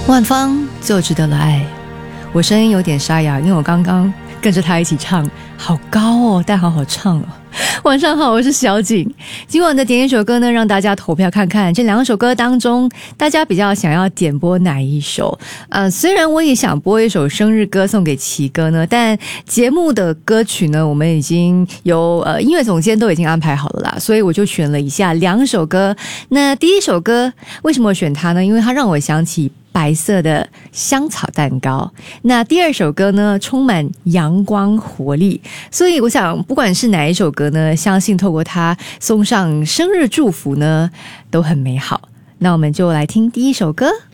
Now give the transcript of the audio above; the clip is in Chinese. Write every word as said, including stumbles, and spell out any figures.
万芳就值得了爱。我声音有点沙哑，因为我刚刚跟着他一起唱，好高哦，但好好唱哦。晚上好，我是小景。今晚的点一首歌呢，让大家投票看看这两首歌当中，大家比较想要点播哪一首？呃，虽然我也想播一首生日歌送给奇哥呢，但节目的歌曲呢，我们已经由呃音乐总监都已经安排好了啦，所以我就选了以下两首歌。那第一首歌为什么我选它呢？因为它让我想起白色的香草蛋糕。那第二首歌呢，充满阳光活力，所以我想不管是哪一首歌呢，相信透过它送上生日祝福呢，都很美好。那我们就来听第一首歌。